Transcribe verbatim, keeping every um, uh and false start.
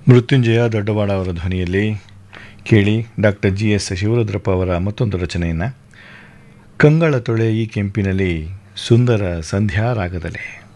ಮೃತ್ಯುಂಜಯ ದೊಡ್ಡವಾಡ ಅವರ ಧ್ವನಿಯಲ್ಲಿ ಕೇಳಿ ಡಾಕ್ಟರ್ ಜಿ ಎಸ್ ಶಿವರುದ್ರಪ್ಪ ಅವರ ಮತ್ತೊಂದು ರಚನೆಯನ್ನು. ಕಂಗಳ ತೊಳೆ ಈ ಕೆಂಪಿನಲ್ಲಿ ಸುಂದರ ಸಂಧ್ಯಾ ರಾಗದಲ್ಲಿ.